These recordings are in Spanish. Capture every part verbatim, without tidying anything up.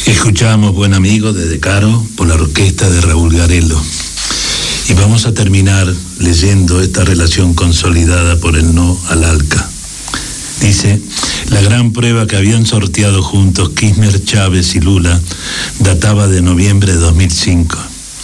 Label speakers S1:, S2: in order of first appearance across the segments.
S1: Escuchamos Buen Amigo de De Caro por la orquesta de Raúl Garelo. Y vamos a terminar leyendo esta relación consolidada por el no al ALCA. Dice: la gran prueba que habían sorteado juntos Kirchner, Chávez y Lula databa de noviembre de dos mil cinco.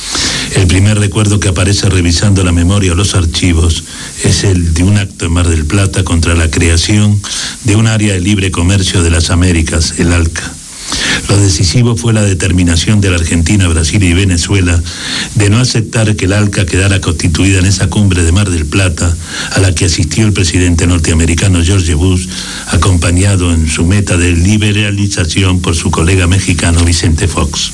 S1: El primer recuerdo que aparece revisando la memoria o los archivos es el de un acto en Mar del Plata contra la creación de un área de libre comercio de las Américas, el ALCA. Lo decisivo fue la determinación de la Argentina, Brasil y Venezuela de no aceptar que el ALCA quedara constituida en esa cumbre de Mar del Plata a la que asistió el presidente norteamericano George Bush, acompañado en su meta de liberalización por su colega mexicano Vicente Fox.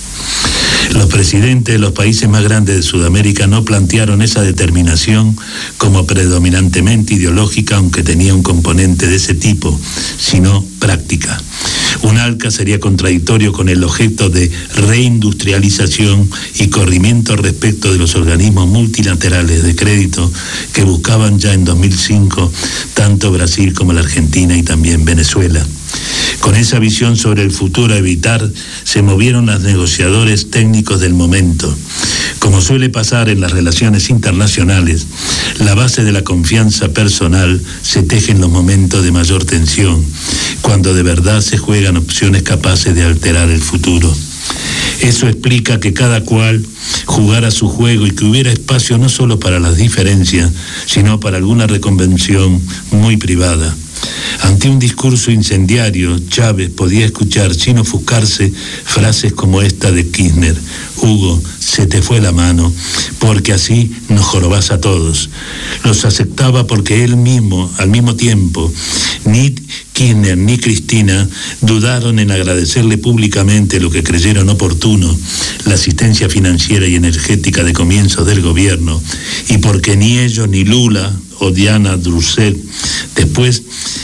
S1: Los presidentes de los países más grandes de Sudamérica no plantearon esa determinación como predominantemente ideológica, aunque tenía un componente de ese tipo, sino práctica. Un ALCA sería contradictorio con el objeto de reindustrialización y corrimiento respecto de los organismos multilaterales de crédito que buscaban ya en dos mil cinco tanto Brasil como la Argentina y también Venezuela. Con esa visión sobre el futuro a evitar, se movieron los negociadores técnicos del momento. Como suele pasar en las relaciones internacionales, la base de la confianza personal se teje en los momentos de mayor tensión, cuando de verdad se juegan opciones capaces de alterar el futuro. Eso explica que cada cual jugara su juego y que hubiera espacio no solo para las diferencias, sino para alguna reconvención muy privada. Ante un discurso incendiario, Chávez podía escuchar sin ofuscarse frases como esta de Kirchner: Hugo, se te fue la mano, porque así nos jorobás a todos. Los aceptaba porque él mismo, al mismo tiempo, ni Kirchner ni Cristina dudaron en agradecerle públicamente lo que creyeron oportuno, la asistencia financiera y energética de comienzos del gobierno, y porque ni ellos ni Lula o Diana Drusset después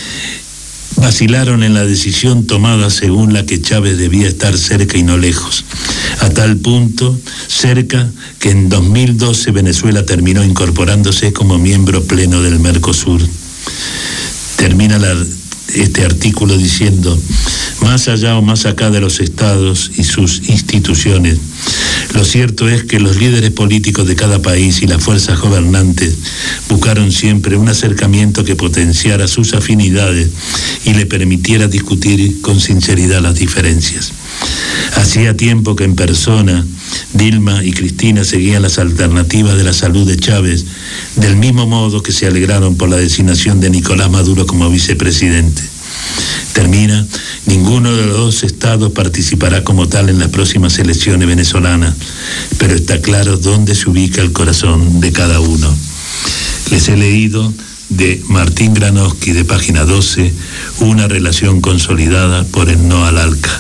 S1: vacilaron en la decisión tomada según la que Chávez debía estar cerca y no lejos. A tal punto, cerca, que en dos mil doce Venezuela terminó incorporándose como miembro pleno del Mercosur. Termina la, este artículo diciendo: más allá o más acá de los estados y sus instituciones, lo cierto es que los líderes políticos de cada país y las fuerzas gobernantes buscaron siempre un acercamiento que potenciara sus afinidades y le permitiera discutir con sinceridad las diferencias. Hacía tiempo que en persona Dilma y Cristina seguían las alternativas de la salud de Chávez, del mismo modo que se alegraron por la designación de Nicolás Maduro como vicepresidente. Termina: ninguno de los dos estados participará como tal en las próximas elecciones venezolanas, pero está claro dónde se ubica el corazón de cada uno. Les he leído de Martín Granowski, de página doce, Una relación consolidada por el no al ALCA.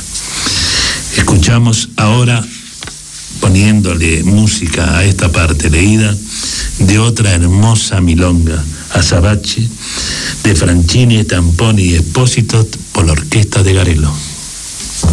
S1: Escuchamos ahora, poniéndole música a esta parte leída, de otra hermosa milonga, Azabache, de Franchini, Tamponi y Espósito, por la orquesta de Garelo.